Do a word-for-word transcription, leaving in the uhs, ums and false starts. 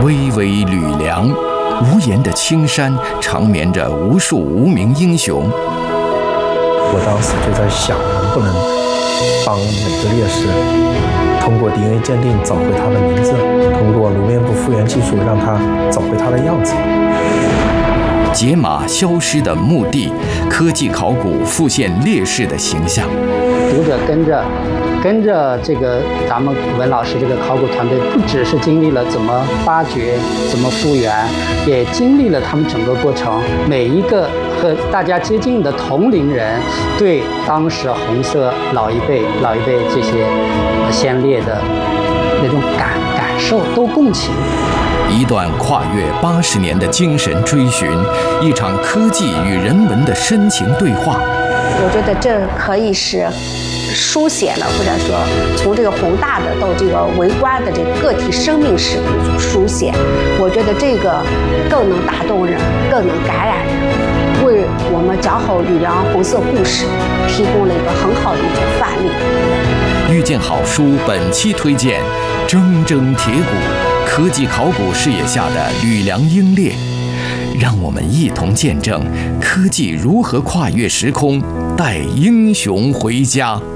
巍巍吕梁，无言的青山长眠着无数无名英雄。 我当时就在想，能不能帮每个烈士通过 D N A 鉴定找回他的名字，通过颅面部复原技术让他找回他的样子。 解码消失的墓地，科技考古复现烈士的形象。 读者跟着跟着这个咱们文老师这个考古团队，不只是经历了怎么发掘、怎么复原，也经历了他们整个过程。每一个和大家接近的同龄人，对当时红色老一辈、老一辈这些先烈的那种感感受都共情。 一段跨越八十年的精神追寻，一场科技与人文的深情对话。 我觉得这可以是书写了，或者说从这个宏大的到这个微观的这个个体生命史的一种书写。我觉得这个更能打动人，更能感染人，为我们讲好吕梁红色故事提供了一个很好的一种范例。 遇见好书本期推荐《铮铮铁骨》，科技考古视野下的吕梁英烈，让我们一同见证科技如何跨越时空，带英雄回家。